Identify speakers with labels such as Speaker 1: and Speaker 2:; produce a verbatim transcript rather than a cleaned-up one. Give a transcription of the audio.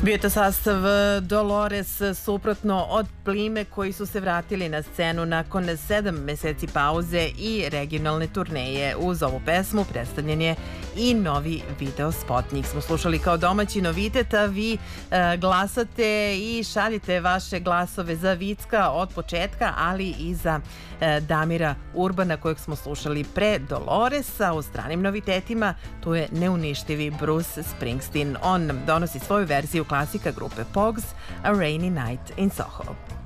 Speaker 1: Bio je to sastav Dolores suprotno od Plime koji su se vratili na scenu nakon sedam meseci pauze i regionalne turneje. Uz ovu pesmu predstavljen je i novi video spot. Njih smo slušali kao domaći novitet, a vi e, glasate i šaljite vaše glasove za Vicka od početka, ali i za e, Damira Urbana kojeg smo slušali pre Doloresa. U stranim novitetima tu je neuništivi Bruce Springsteen. On donosi svoju verziju klasika grupe Pogues, A Rainy Night in Soho.